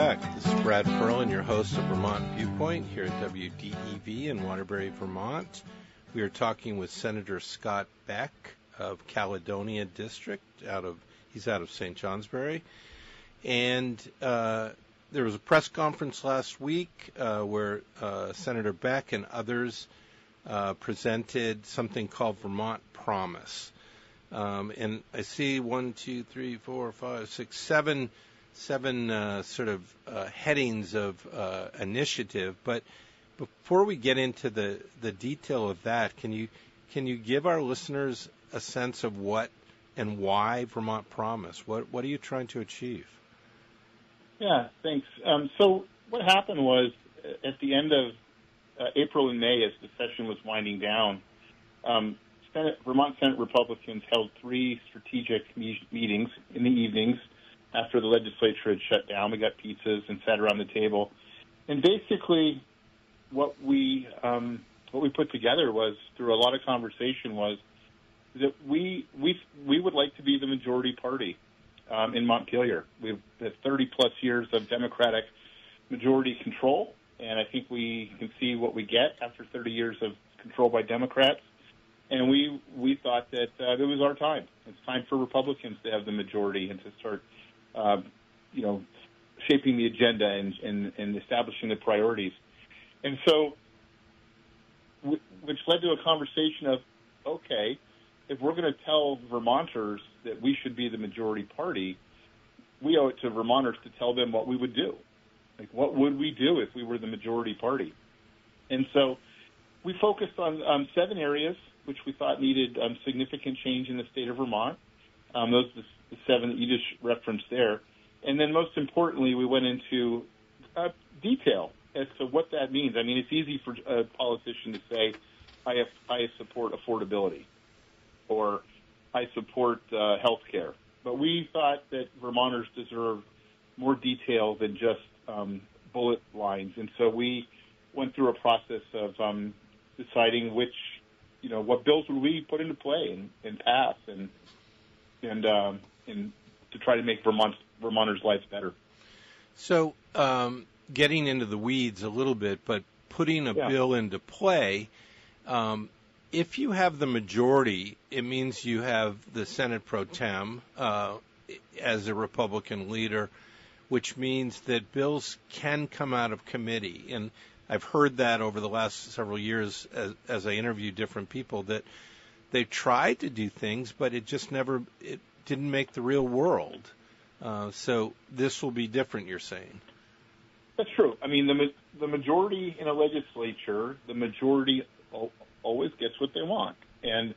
back. This is Brad Ferlin, your host of Vermont Viewpoint here at WDEV in Waterbury, Vermont. We are talking with Senator Scott Beck of Caledonia District. He's out of St. Johnsbury. And there was a press conference last week where Senator Beck and others presented something called Vermont Promise. And I see 7 sort of headings of initiative. But before we get into the detail of that, can you give our listeners a sense of what and why Vermont Promise? What are you trying to achieve? Yeah, thanks. So what happened was at the end of April and May, as the session was winding down, Vermont Senate Republicans held 3 strategic meetings in the evenings after the legislature had shut down. We got pizzas and sat around the table. And basically what we put together was, through a lot of conversation, was that we would like to be the majority party in Montpelier. We've had 30-plus years of Democratic majority control, and I think we can see what we get after 30 years of control by Democrats. And we thought that it was our time. It's time for Republicans to have the majority and to start, shaping the agenda and establishing the priorities. And so, which led to a conversation of, okay, if we're going to tell Vermonters that we should be the majority party, we owe it to Vermonters to tell them what we would do. Like, what would we do if we were the majority party? And so we focused on 7 areas which we thought needed significant change in the state of Vermont. Those are the 7 that you just referenced there. And then most importantly, we went into detail as to what that means. I mean, it's easy for a politician to say, I support affordability, or I support health care. But we thought that Vermonters deserve more detail than just bullet lines. And so we went through a process of deciding what bills would we put into play and pass and to try to make Vermonters' lives better. So getting into the weeds a little bit, but putting a bill into play, if you have the majority, it means you have the Senate pro tem as a Republican leader, which means that bills can come out of committee. And I've heard that over the last several years as I interview different people, that they tried to do things, but it didn't make the real world. So this will be different, you're saying? That's true. I mean, the majority in a legislature, the majority always gets what they want. And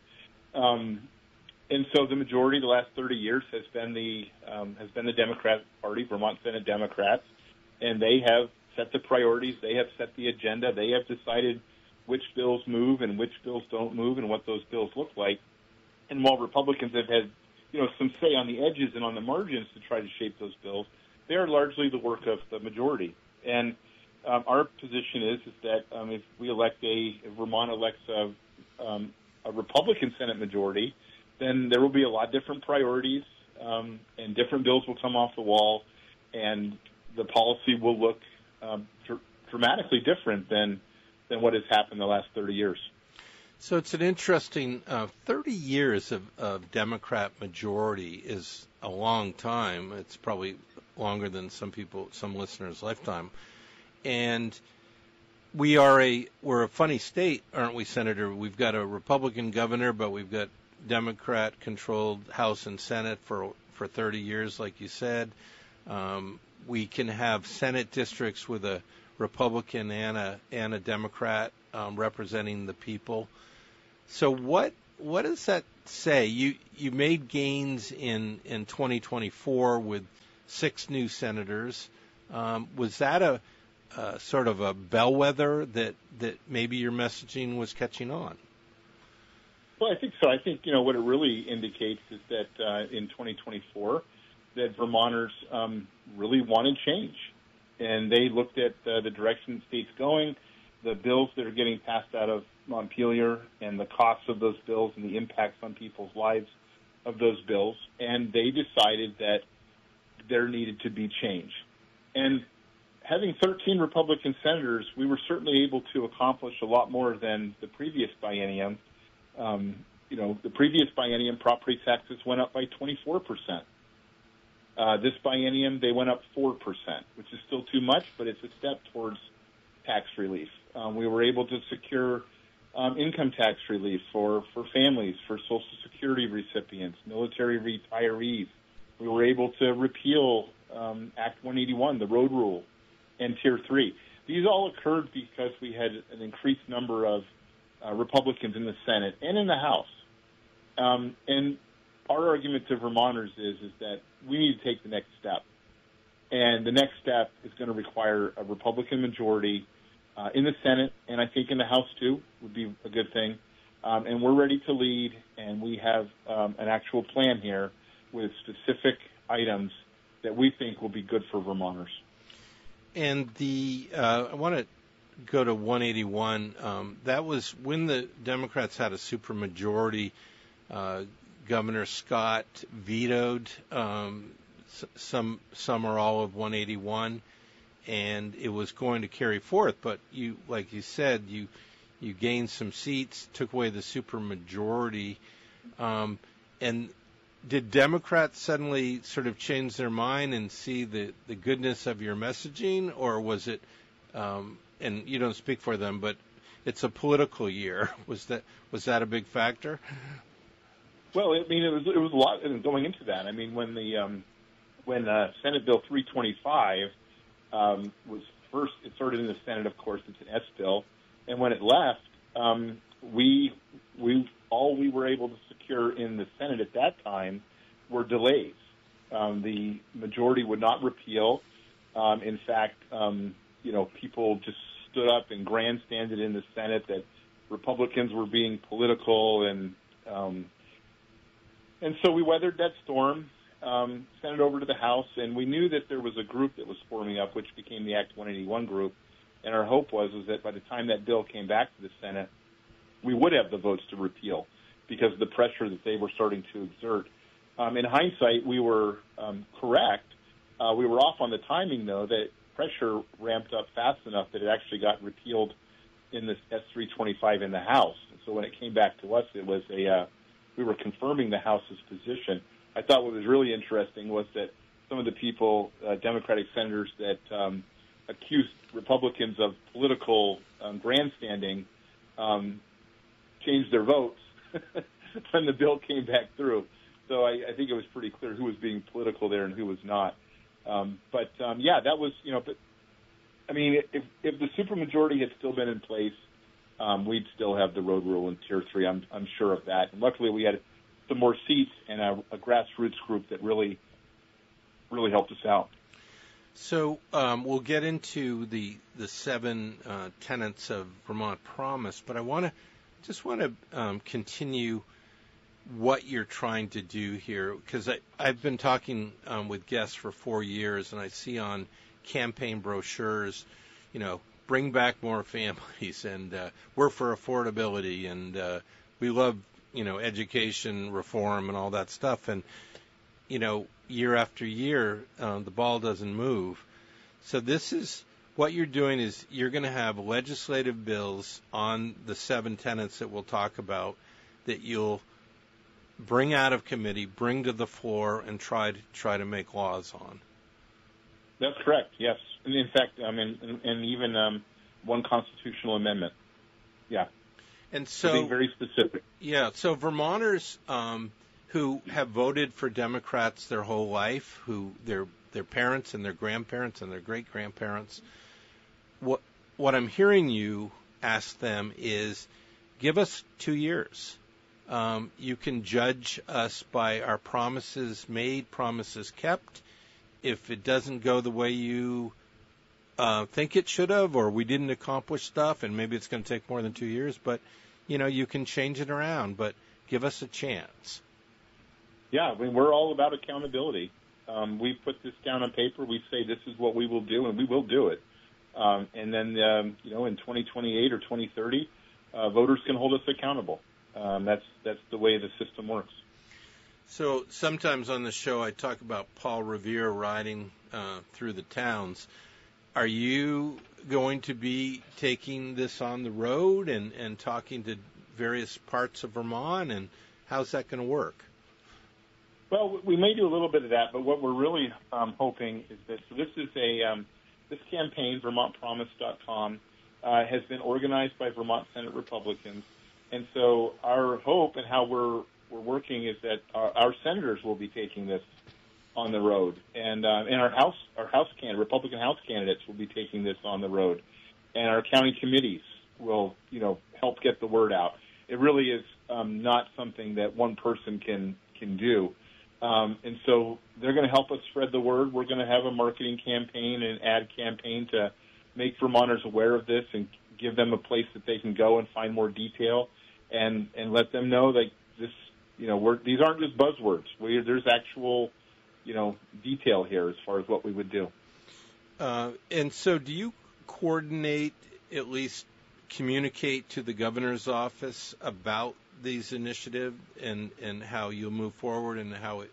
so the majority the last 30 years has been the Democratic Party, Vermont Senate Democrats, and they have set the priorities, they have set the agenda, they have decided which bills move and which bills don't move and what those bills look like. And while Republicans have had, some say on the edges and on the margins to try to shape those bills, they are largely the work of the majority. And our position is that if Vermont elects a Republican Senate majority, then there will be a lot of different priorities, and different bills will come off the wall, and the policy will look dramatically different than what has happened the last 30 years. So it's an interesting 30 years of Democrat majority is a long time. It's probably longer than some listeners' lifetime. And we're a funny state, aren't we, Senator? We've got a Republican governor, but we've got Democrat-controlled House and Senate for 30 years, like you said. We can have Senate districts with a Republican and a Democrat representing the people. So what does that say? You made gains in 2024 with 6 new senators. Was that a sort of a bellwether that maybe your messaging was catching on? Well, I think so. I think, what it really indicates is that in 2024, that Vermonters really wanted change. And they looked at the direction the state's going, the bills that are getting passed out of Montpelier, and the costs of those bills and the impacts on people's lives of those bills. And they decided that there needed to be change. And having 13 Republican senators, we were certainly able to accomplish a lot more than the previous biennium. The previous biennium, property taxes went up by 24%. This biennium, they went up 4%, which is still too much, but it's a step towards tax relief. We were able to secure income tax relief for families, for Social Security recipients, military retirees. We were able to repeal Act 181, the road rule, and Tier 3. These all occurred because we had an increased number of Republicans in the Senate and in the House. And our argument to Vermonters is that we need to take the next step. And the next step is going to require a Republican majority in the Senate, and I think in the House, too, would be a good thing. And we're ready to lead, and we have an actual plan here with specific items that we think will be good for Vermonters. And I want to go to 181. That was when the Democrats had a supermajority. Governor Scott vetoed some or all of 181, and it was going to carry forth. But like you said, you gained some seats, took away the supermajority, and did Democrats suddenly sort of change their mind and see the goodness of your messaging, or was it? And you don't speak for them, but it's a political year. Was that a big factor? Well, I mean, it was a lot going into that. I mean, when Senate Bill 325 was first, it started in the Senate, of course, it's an S bill, and when it left, we were able to secure in the Senate at that time were delays. The majority would not repeal. In fact, people just stood up and grandstanded in the Senate that Republicans were being political, and so we weathered that storm, sent it over to the House, and we knew that there was a group that was forming up, which became the Act 181 group, and our hope was that by the time that bill came back to the Senate, we would have the votes to repeal because of the pressure that they were starting to exert. In hindsight, we were correct. We were off on the timing, though, that pressure ramped up fast enough that it actually got repealed in the S325 in the House. So when it came back to us, it was we were confirming the House's position. I thought what was really interesting was that some of the people, Democratic senators that accused Republicans of political grandstanding, changed their votes when the bill came back through. So I think it was pretty clear who was being political there and who was not. That was, but I mean, if the supermajority had still been in place, we'd still have the road rule in Tier 3. I'm sure of that. And luckily, we had some more seats and a grassroots group that really helped us out. So we'll get into the 7 tenets of Vermont Promise, but I just want to continue what you're trying to do here, because I've been talking with guests for 4 years, and I see on campaign brochures, bring back more families, and we're for affordability, and we love, education reform and all that stuff. And, year after year, the ball doesn't move. So this is what you're doing is you're going to have legislative bills on the 7 tenets that we'll talk about that you'll bring out of committee, bring to the floor, and try to make laws on. That's correct. Yes, and in fact, and even one constitutional amendment. Yeah, and so being very specific. Yeah, so Vermonters who have voted for Democrats their whole life, who their parents and their grandparents and their great grandparents, what I'm hearing you ask them is, give us 2 years. You can judge us by our promises made, promises kept. If it doesn't go the way you think it should have, or we didn't accomplish stuff, and maybe it's going to take more than 2 years, but, you can change it around, but give us a chance. Yeah, we're all about accountability. We put this down on paper. We say this is what we will do, and we will do it. And then, in 2028 or 2030, voters can hold us accountable. That's the way the system works. So sometimes on the show I talk about Paul Revere riding through the towns, Are you going to be taking this on the road and talking to various parts of Vermont, and how's that going to work? Well, we may do a little bit of that, but what we're really hoping is that, so this is this campaign, VermontPromise.com, has been organized by Vermont Senate Republicans. And so our hope and how we're working is that our senators will be taking this on the road, and our Republican House candidates will be taking this on the road, and our county committees will, help get the word out. It really is not something that one person can do, and so they're going to help us spread the word. We're going to have a marketing campaign and ad campaign to make Vermonters aware of this and give them a place that they can go and find more detail, and let them know that this, these aren't just buzzwords. There's actual detail here as far as what we would do. And so do you coordinate, at least communicate to the governor's office about these initiatives and how you'll move forward and how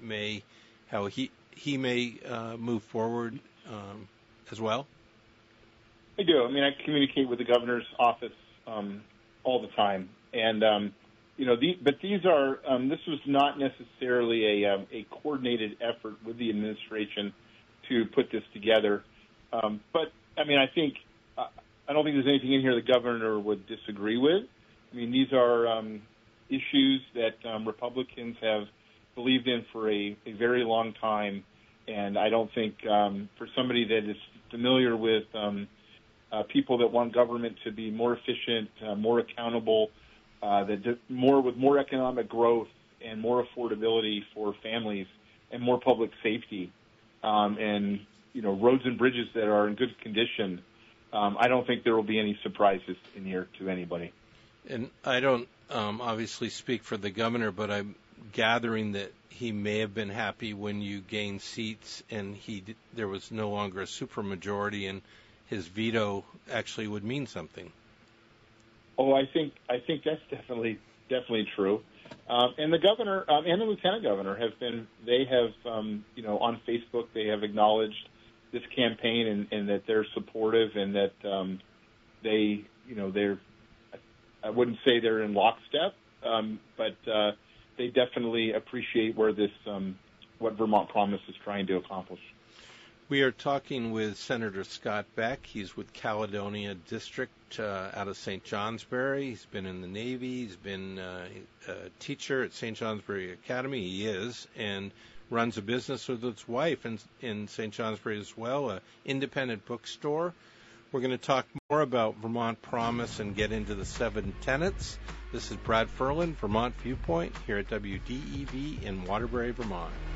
he may move forward as well? I do. I mean, I communicate with the governor's office all the time. And, but these are, this was not necessarily a coordinated effort with the administration to put this together. But, I mean, I don't think there's anything in here the governor would disagree with. I mean, these are issues that Republicans have believed in for a very long time. And I don't think for somebody that is familiar with people that want government to be more efficient, more accountable, with more economic growth and more affordability for families and more public safety, and roads and bridges that are in good condition. I don't think there will be any surprises in here to anybody. And I don't obviously speak for the governor, but I'm gathering that he may have been happy when you gained seats and there was no longer a supermajority, and his veto actually would mean something. Oh, I think that's definitely true. And the governor and the lieutenant governor have on Facebook, they have acknowledged this campaign and that they're supportive and that they're, I wouldn't say they're in lockstep, but they definitely appreciate where what Vermont Promise is trying to accomplish. We are talking with Senator Scott Beck. He's with Caledonia District out of St. Johnsbury. He's been in the Navy. He's been a teacher at St. Johnsbury Academy. He is, and runs a business with his wife in St. Johnsbury as well, an independent bookstore. We're going to talk more about Vermont Promise and get into the 7 tenets. This is Brad Ferland, Vermont Viewpoint, here at WDEV in Waterbury, Vermont.